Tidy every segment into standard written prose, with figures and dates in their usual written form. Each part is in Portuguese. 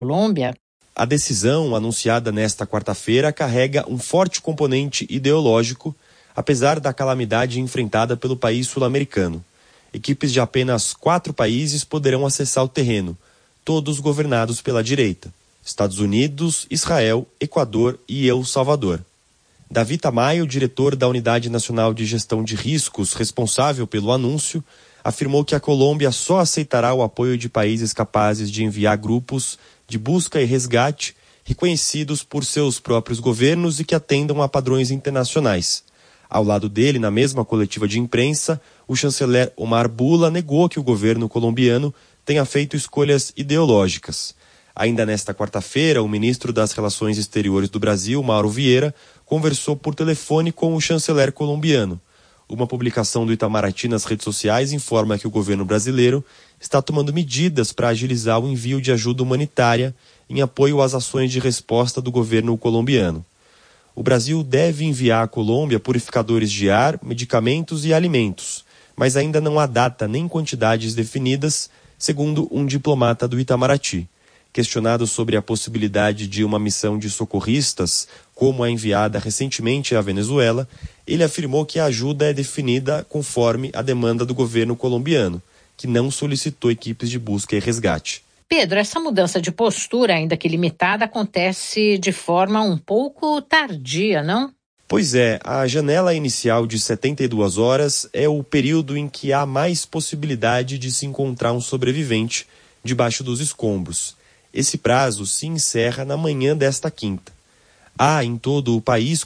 Colômbia. A decisão, anunciada nesta quarta-feira, carrega um forte componente ideológico, apesar da calamidade enfrentada pelo país sul-americano. Equipes de apenas 4 países poderão acessar o terreno, todos governados pela direita: Estados Unidos, Israel, Equador e El Salvador. Davi Tamayo, diretor da Unidade Nacional de Gestão de Riscos, responsável pelo anúncio, afirmou que a Colômbia só aceitará o apoio de países capazes de enviar grupos de busca e resgate reconhecidos por seus próprios governos e que atendam a padrões internacionais. Ao lado dele, na mesma coletiva de imprensa, o chanceler Omar Bula negou que o governo colombiano tenha feito escolhas ideológicas. Ainda nesta quarta-feira, o ministro das Relações Exteriores do Brasil, Mauro Vieira, conversou por telefone com o chanceler colombiano. Uma publicação do Itamaraty nas redes sociais informa que o governo brasileiro está tomando medidas para agilizar o envio de ajuda humanitária em apoio às ações de resposta do governo colombiano. O Brasil deve enviar à Colômbia purificadores de ar, medicamentos e alimentos, mas ainda não há data nem quantidades definidas, segundo um diplomata do Itamaraty. Questionado sobre a possibilidade de uma missão de socorristas, como a enviada recentemente à Venezuela, ele afirmou que a ajuda é definida conforme a demanda do governo colombiano, que não solicitou equipes de busca e resgate. Pedro, essa mudança de postura, ainda que limitada, acontece de forma um pouco tardia, não? Pois é, a janela inicial de 72 horas é o período em que há mais possibilidade de se encontrar um sobrevivente debaixo dos escombros. Esse prazo se encerra na manhã desta quinta. Há em todo o país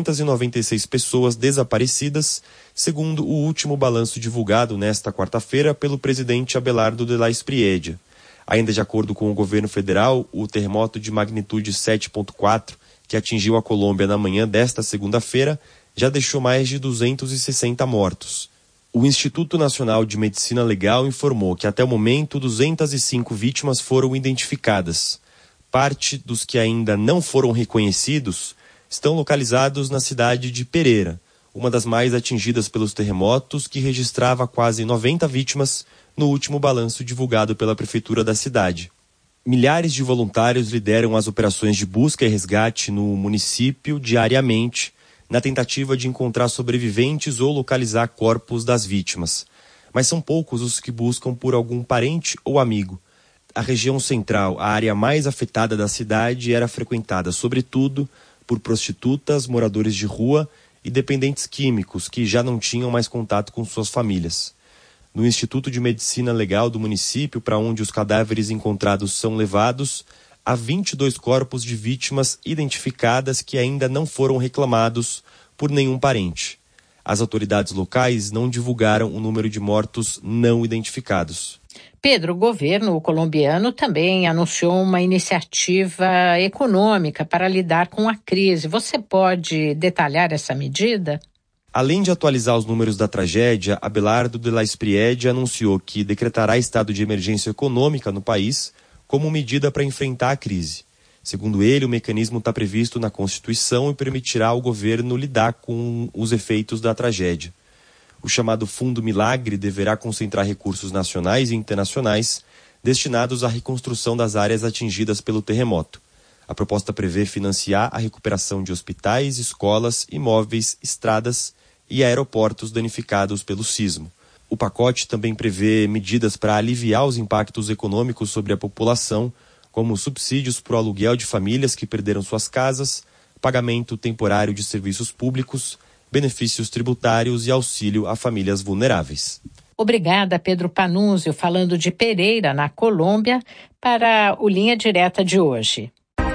496 pessoas desaparecidas, segundo o último balanço divulgado nesta quarta-feira pelo presidente Abelardo de la Espriella. Ainda de acordo com o governo federal, o terremoto de magnitude 7,4, que atingiu a Colômbia na manhã desta segunda-feira, já deixou mais de 260 mortos. O Instituto Nacional de Medicina Legal informou que até o momento 205 vítimas foram identificadas. Parte dos que ainda não foram reconhecidos estão localizados na cidade de Pereira, uma das mais atingidas pelos terremotos, que registrava quase 90 vítimas no último balanço divulgado pela prefeitura da cidade. Milhares de voluntários lideram as operações de busca e resgate no município diariamente, na tentativa de encontrar sobreviventes ou localizar corpos das vítimas. Mas são poucos os que buscam por algum parente ou amigo. A região central, a área mais afetada da cidade, era frequentada sobretudo por prostitutas, moradores de rua e dependentes químicos que já não tinham mais contato com suas famílias. No Instituto de Medicina Legal do município, para onde os cadáveres encontrados são levados, há 22 corpos de vítimas identificadas que ainda não foram reclamados por nenhum parente. As autoridades locais não divulgaram o número de mortos não identificados. Pedro, o governo colombiano também anunciou uma iniciativa econômica para lidar com a crise. Você pode detalhar essa medida? Além de atualizar os números da tragédia, Abelardo de la Espriella anunciou que decretará estado de emergência econômica no país como medida para enfrentar a crise. Segundo ele, o mecanismo está previsto na Constituição e permitirá ao governo lidar com os efeitos da tragédia. O chamado Fundo Milagre deverá concentrar recursos nacionais e internacionais destinados à reconstrução das áreas atingidas pelo terremoto. A proposta prevê financiar a recuperação de hospitais, escolas, imóveis, estradas e aeroportos danificados pelo sismo. O pacote também prevê medidas para aliviar os impactos econômicos sobre a população, como subsídios para o aluguel de famílias que perderam suas casas, pagamento temporário de serviços públicos, benefícios tributários e auxílio a famílias vulneráveis. Obrigada, Pedro Panunzio, falando de Pereira, na Colômbia, para o Linha Direta de hoje.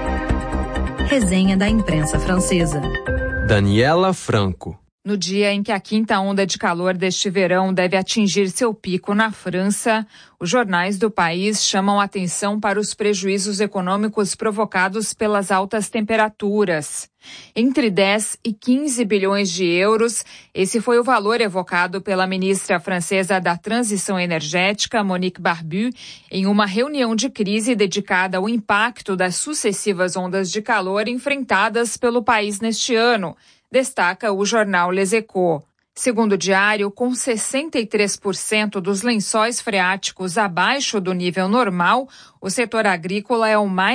Resenha da imprensa francesa. Daniela Franco. No dia em que a quinta onda de calor deste verão deve atingir seu pico na França, os jornais do país chamam atenção para os prejuízos econômicos provocados pelas altas temperaturas. Entre 10 e 15 bilhões de euros, esse foi o valor evocado pela ministra francesa da Transição Energética, Monique Barbu, em uma reunião de crise dedicada ao impacto das sucessivas ondas de calor enfrentadas pelo país neste ano, destaca o jornal Les Echos. Segundo o diário, com 63% dos lençóis freáticos abaixo do nível normal, o setor agrícola é o mais